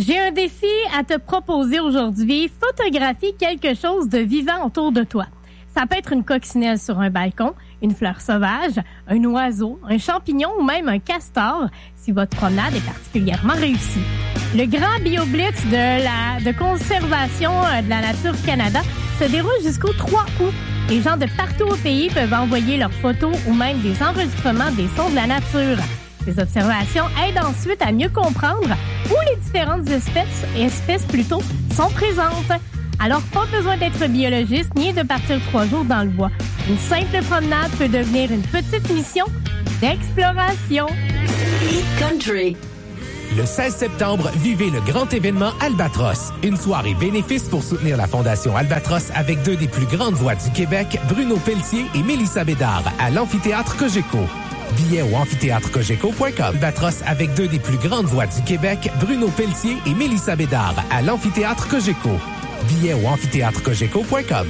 J'ai un défi à te proposer aujourd'hui. Photographie quelque chose de vivant autour de toi. Ça peut être une coccinelle sur un balcon, une fleur sauvage, un oiseau, un champignon ou même un castor si votre promenade est particulièrement réussie. Le grand BioBlitz de conservation de la nature Canada se déroule jusqu'au 3 août. Les gens de partout au pays peuvent envoyer leurs photos ou même des enregistrements des sons de la nature. Ces observations aident ensuite à mieux comprendre où les différentes espèces sont présentes. Alors, pas besoin d'être biologiste ni de partir 3 jours dans le bois. Une simple promenade peut devenir une petite mission d'exploration. Country. Le 16 septembre, vivez le grand événement Albatros. Une soirée bénéfice pour soutenir la Fondation Albatros avec 2 des plus grandes voix du Québec, Bruno Pelletier et Mélissa Bédard, à l'amphithéâtre Cogeco. Billets au amphitheatrecogeco.com. Albatros avec 2 des plus grandes voix du Québec, Bruno Pelletier et Mélissa Bédard, à l'amphithéâtre Cogeco. Billets au amphitheatrecogeco.com.